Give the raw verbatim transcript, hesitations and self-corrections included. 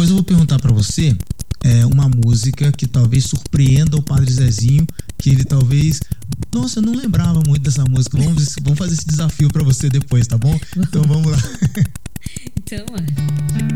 depois eu vou perguntar pra você é, uma música que talvez surpreenda o Padre Zezinho, que ele talvez... Nossa, eu não lembrava muito dessa música. Vamos, vamos fazer esse desafio pra você depois, tá bom? Então vamos lá. Então, ó.